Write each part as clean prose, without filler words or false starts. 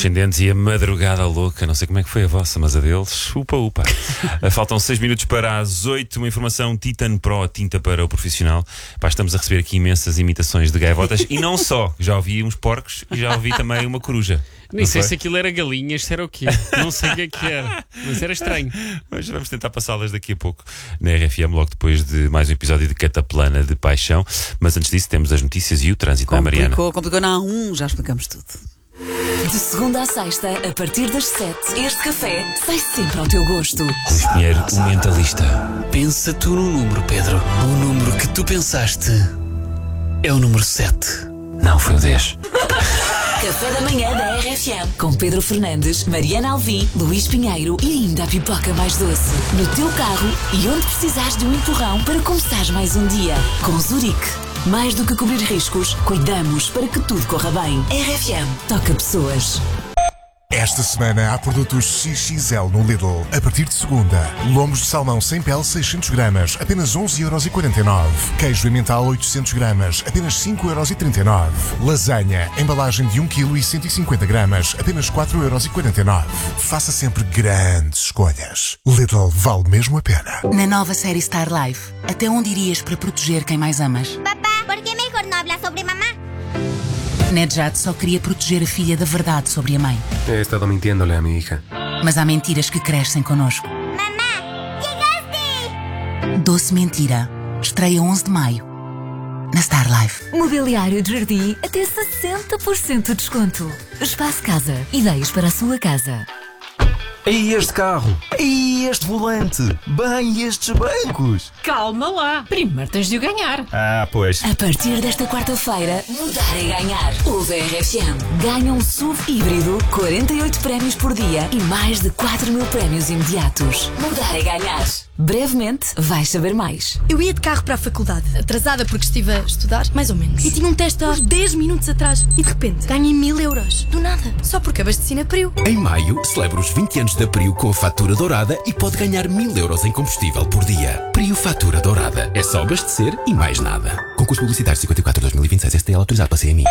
descendentes e a madrugada louca. Não sei como é que foi a vossa, mas a deles, upa. Faltam 6 minutos para as 8. Uma informação: Titan Pro, tinta para o profissional. Estamos a receber aqui imensas imitações de gaivotas. E não só, já ouvi uns porcos e já ouvi também uma coruja. Nem sei se aquilo era galinhas, se era o quê. Não sei o que era, mas era estranho. Mas vamos tentar passá-las daqui a pouco na RFM, logo depois de mais um episódio de Cataplana de Paixão. Mas antes disso temos as notícias e o trânsito, não é, Mariana? Complicou na A1, já explicamos tudo. De segunda à sexta, a partir das 7, este café sai sempre ao teu gosto. Luís Pinheiro, o mentalista. Pensa tu no número, Pedro. O número que tu pensaste é o número 7. Não, foi o 10. Café da manhã da RFM, com Pedro Fernandes, Mariana Alvim, Luís Pinheiro e ainda a pipoca mais doce. No teu carro e onde precisares de um empurrão para começares mais um dia. Com Zurique. Mais do que cobrir riscos, cuidamos para que tudo corra bem. RFM toca pessoas. Esta semana há produtos XXL no Lidl. A partir de segunda, lombos de salmão sem pele 600 gramas, apenas 11,49€. Queijo emmental 800 gramas, apenas 5,39€. Lasanha, embalagem de 1 kg e 150 gramas, apenas 4,49€. Faça sempre grandes escolhas. Lidl vale mesmo a pena. Na nova série Star Life, até onde irias para proteger quem mais amas? Papá, ¿por qué mejor no hablas sobre mamá? Nedjad só queria proteger a filha da verdade sobre a mãe. He estado mintiéndole a mi hija. Mas há mentiras que crescem connosco. ¡Mamá! ¡Llegaste! Doce Mentira. Estreia 11 de maio. Na Star Life. Mobiliário de jardim até 60% de desconto. Espaço Casa. Ideias para a sua casa. E este carro? E este volante? Bem, estes bancos? Calma lá, primeiro tens de o ganhar. Ah, pois. A partir desta quarta-feira, mudar é ganhar. Ouve a RFM. Ganha um SUV híbrido, 48 prémios por dia e mais de 4 mil prémios imediatos. Mudar é ganhar. Brevemente vais saber mais. Eu ia de carro para a faculdade, atrasada porque estive a estudar, mais ou menos. E tinha um teste há 10 minutos atrás. E de repente ganhei 1000€. Do nada. Só porque abasteci na Priu. Em maio, celebra os 20 anos da Priu com a fatura dourada e pode ganhar 1000€ em combustível por dia. Priu Fatura Dourada. É só abastecer e mais nada. Concurso publicitário 54/2026 STL autorizado para CMI.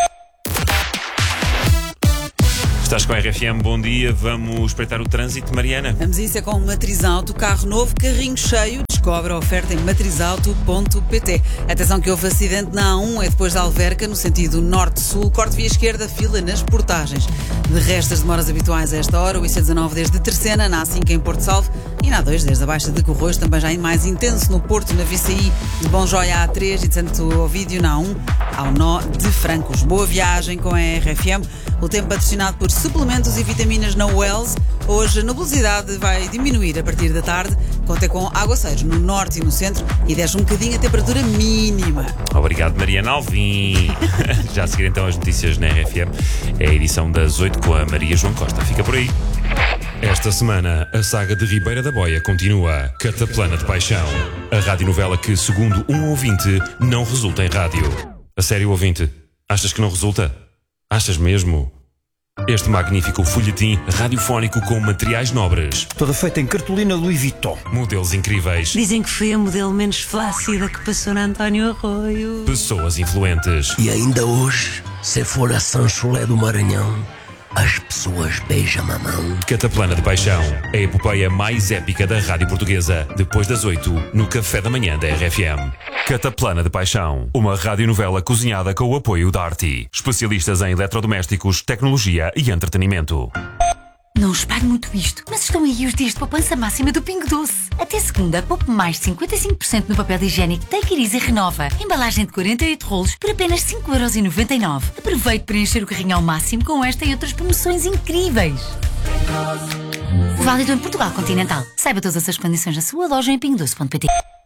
Estás com a RFM, bom dia. Vamos espreitar o trânsito, Mariana. Vamos a isso, é com Matrizauto, carro novo, carrinho cheio. Descobre a oferta em matrizauto.pt. Atenção que houve acidente na A1, é depois da Alverca, no sentido norte-sul. Corte via esquerda, fila nas portagens. De resto, as demoras habituais a esta hora, o IC19 desde Terceira, na A5 em Porto Salvo e na A2 desde a Baixa de Corroios, também já mais intenso no Porto, na VCI de Bom Joia à A3 e de Santo Ovídio na A1 ao nó de Francos. Boa viagem com a RFM. O tempo patrocinado por suplementos e vitaminas na Wells. Hoje a nubosidade vai diminuir a partir da tarde, conta com aguaceiros no norte e no centro e desce um bocadinho a temperatura mínima. Obrigado, Mariana Alvim. Já a seguir então as notícias na RFM. É a edição das 8 com a Maria João Costa. Fica por aí. Esta semana, a saga de Ribeira da Boia continua. Cataplana de Paixão. A radionovela que, segundo um ouvinte, não resulta em rádio. A sério, ouvinte? Achas que não resulta? Achas mesmo? Este magnífico folhetim radiofónico com materiais nobres. Toda feita em cartolina Louis Vuitton. Modelos incríveis. Dizem que foi a modelo menos flácida que passou na António Arroio. Pessoas influentes. E ainda hoje, se for a São Chulé do Maranhão, as pessoas beijam a mão. Cataplana de Paixão. A epopeia mais épica da rádio portuguesa. Depois das 8, no Café da Manhã da RFM. Cataplana de Paixão. Uma radionovela cozinhada com o apoio da Arti. Especialistas em eletrodomésticos, tecnologia e entretenimento. Não espalhe muito isto, mas estão aí os dias de poupança máxima do Pingo Doce. Até segunda, poupe mais 55% no papel higiênico Take It Easy Renova. Embalagem de 48 rolos por apenas 5,99€. Aproveite para encher o carrinho ao máximo com esta e outras promoções incríveis. Válido em Portugal Continental. Saiba todas as condições na sua loja em pingodoce.pt.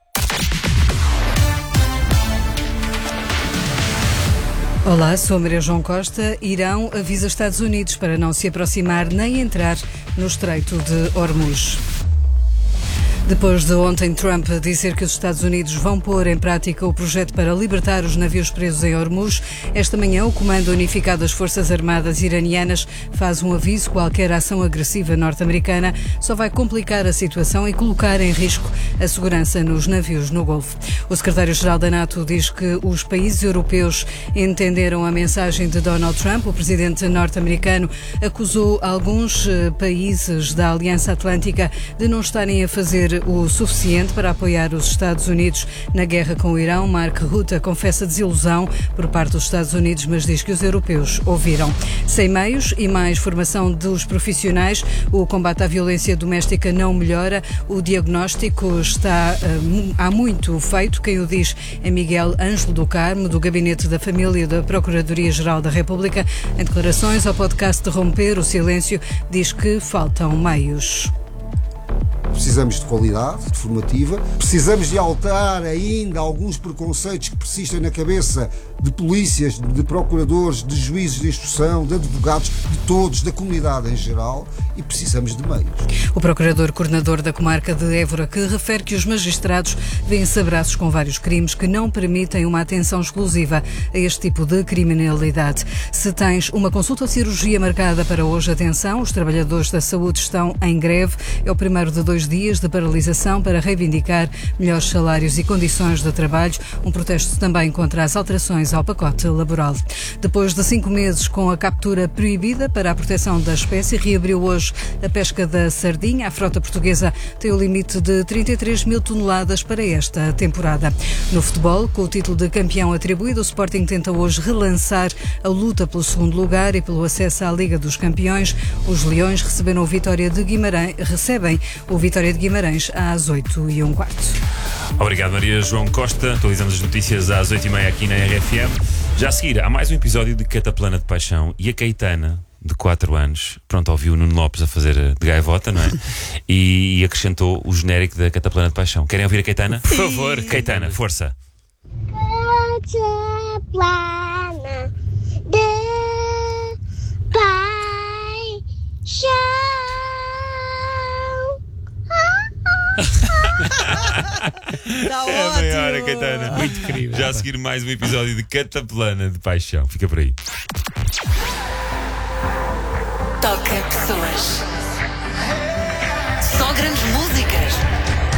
Olá, sou a Maria João Costa. Irão avisa Estados Unidos para não se aproximar nem entrar no Estreito de Hormuz. Depois de ontem Trump dizer que os Estados Unidos vão pôr em prática o projeto para libertar os navios presos em Hormuz, esta manhã o Comando Unificado das Forças Armadas Iranianas faz um aviso: qualquer ação agressiva norte-americana só vai complicar a situação e colocar em risco a segurança nos navios no Golfo. O secretário-geral da NATO diz que os países europeus entenderam a mensagem de Donald Trump. O presidente norte-americano acusou alguns países da Aliança Atlântica de não estarem a fazer o suficiente para apoiar os Estados Unidos na guerra com o Irão. Mark Rutte confessa desilusão por parte dos Estados Unidos, mas diz que os europeus ouviram. Sem meios e mais formação dos profissionais, o combate à violência doméstica não melhora. O diagnóstico está há muito feito. Quem o diz é Miguel Ângelo do Carmo, do Gabinete da Família da Procuradoria-Geral da República. Em declarações ao podcast Romper o Silêncio, diz que faltam meios. Precisamos de qualidade formativa, precisamos de alterar ainda alguns preconceitos que persistem na cabeça de polícias, de procuradores, de juízes de instrução, de advogados, de todos, da comunidade em geral, e precisamos de meios. O procurador-coordenador da comarca de Évora, que refere que os magistrados vêm-se a braços com vários crimes que não permitem uma atenção exclusiva a este tipo de criminalidade. Se tens uma consulta ou cirurgia marcada para hoje, atenção, os trabalhadores da saúde estão em greve. É o primeiro de 2 dias de paralisação para reivindicar melhores salários e condições de trabalho. Um protesto também contra as alterações ao pacote laboral. Depois de 5 meses com a captura proibida para a proteção da espécie, reabriu hoje a pesca da sardinha. A frota portuguesa tem o limite de 33 mil toneladas para esta temporada. No futebol, com o título de campeão atribuído, o Sporting tenta hoje relançar a luta pelo segundo lugar e pelo acesso à Liga dos Campeões. Os Leões recebem o Vitória de Guimarães às 8h15. Obrigado, Maria João Costa. Atualizamos as notícias às 8h30 aqui na RFM. Já a seguir, há mais um episódio de Cataplana de Paixão e a Caetana, de 4 anos, pronto, ouviu o Nuno Lopes a fazer de gaivota, não é? E acrescentou o genérico da Cataplana de Paixão. Querem ouvir a Caetana? Por favor. Caetana, força. Cataplana de Paixão. É a maior, a Caetana. Muito incrível. Já a seguir mais um episódio de Cataplana de Paixão. Fica por aí. Toca pessoas. Só grandes músicas.